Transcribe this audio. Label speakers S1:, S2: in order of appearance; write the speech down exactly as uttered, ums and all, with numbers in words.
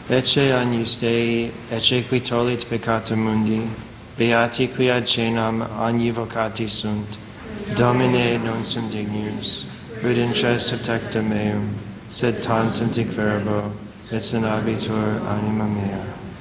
S1: Ecce agnus Dei, ecce qui tollit peccata mundi, beati qui ad cenam agni vocati sunt. Domine non sum dignus, ut intres tecta meum, sed tantum dic verbo, et sanabitur anima mea.